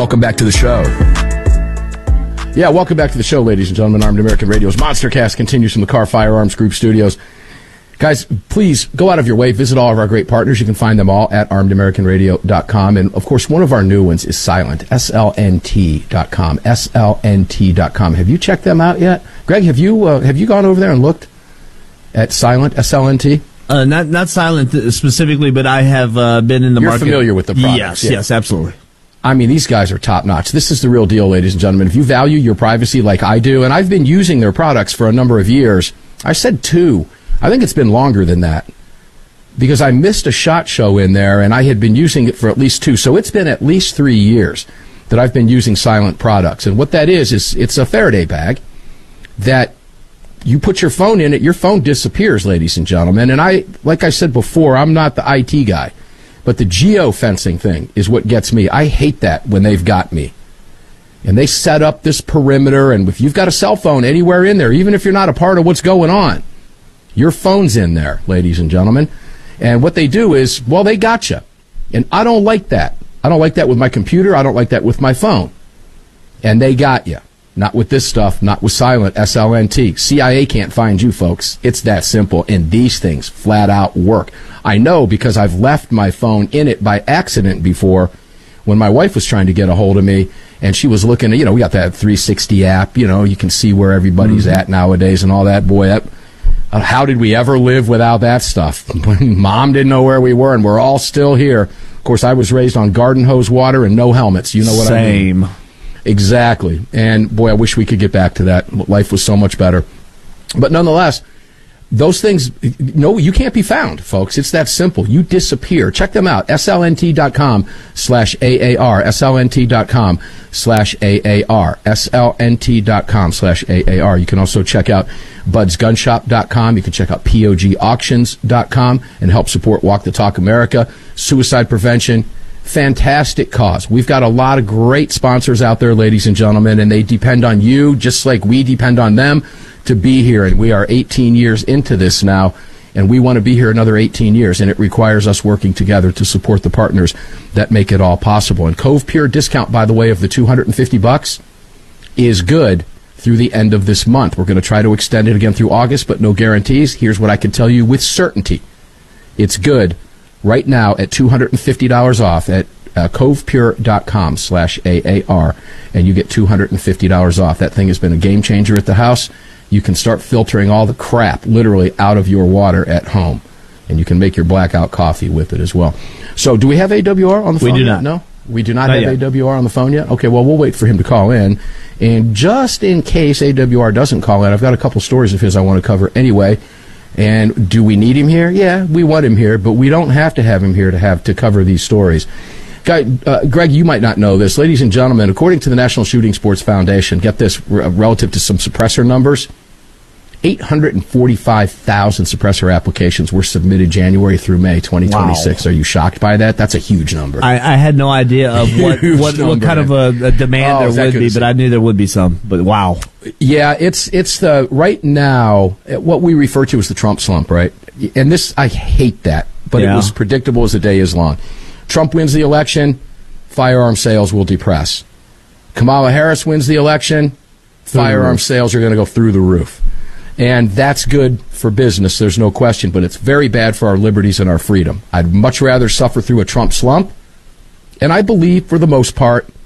Welcome back to the show. Yeah, welcome back to the show, ladies and gentlemen. Armed American Radio's Monstercast continues from the Carr Firearms Group studios. Guys, please go out of your way. Visit all of our great partners. You can find them all at armedamericanradio.com. And, of course, one of our new ones is Silent, slnt.com, slnt.com. Have you checked them out yet? Greg, have you gone over there and looked at Silent, SLNT? Not Silent specifically, but I have been in the market. You're familiar with the products. Yes, absolutely. I mean, these guys are top-notch. This is the real deal, ladies and gentlemen. If you value your privacy like I do, and I've been using their products for a number of years, I said 2. I think it's been longer than that because I missed a SHOT Show in there, and I had been using it for at least 2. So it's been at least 3 years that I've been using Silent products. And what that is it's a Faraday bag that you put your phone in it, your phone disappears, ladies and gentlemen. And like I said before, I'm not the IT guy. But the geofencing thing is what gets me. I hate that when they've got me. And they set up this perimeter, and if you've got a cell phone anywhere in there, even if you're not a part of what's going on, your phone's in there, ladies and gentlemen. And what they do is, well, they got you. And I don't like that. I don't like that with my computer. I don't like that with my phone. And they got you. Not with this stuff, not with Silent, SLNT. CIA can't find you, folks. It's that simple. And these things flat out work. I know because I've left my phone in it by accident before when my wife was trying to get a hold of me, and she was looking at, we got that 360 app, you can see where everybody's at nowadays and all that. Boy, how did we ever live without that stuff? Mom didn't know where we were, and we're all still here. Of course, I was raised on garden hose water and no helmets. You know what I mean? Same. Exactly. And, boy, I wish we could get back to that. Life was so much better. But nonetheless, those things, no, you can't be found, folks. It's that simple. You disappear. Check them out. slnt.com/AAR. slnt.com/AAR. slnt.com/AAR. You can also check out budsgunshop.com. You can check out pogauctions.com and help support Walk the Talk America. Suicide prevention. Fantastic cause. We've got a lot of great sponsors out there, ladies and gentlemen, and they depend on you just like we depend on them to be here. And we are 18 years into this now, and we want to be here another 18 years, and it requires us working together to support the partners that make it all possible. And Cove Pure discount, by the way, of the $250 is good through the end of this month. We're going to try to extend it again through August, but no guarantees. Here's what I can tell you with certainty. It's good right now at $250 off at covepure.com/AAR, and you get $250 off. That thing has been a game changer at the house. You can start filtering all the crap literally out of your water at home, and you can make your blackout coffee with it as well. So do we have AWR on the phone? We do not. No? We do not have yet. AWR on the phone yet? Okay, well, we'll wait for him to call in. And just in case AWR doesn't call in, I've got a couple stories of his I want to cover anyway. And do we need him here? Yeah, we want him here, but we don't have to have him here to cover these stories. Greg, you might not know this. Ladies and gentlemen, according to the National Shooting Sports Foundation, get this, relative to some suppressor numbers, 845,000 suppressor applications were submitted January through May 2026. Wow. Are you shocked by that? That's a huge number. I had no idea of what kind of a demand there would be, but I knew there would be some. But wow. Yeah, it's the right now what we refer to as the Trump slump, right? And this, I hate that, but it was predictable as the day is long. Trump wins the election, firearm sales will depress. Kamala Harris wins the election, firearm sales are going to go through the roof. And that's good for business, there's no question, but it's very bad for our liberties and our freedom. I'd much rather suffer through a Trump slump, and I believe, for the most part,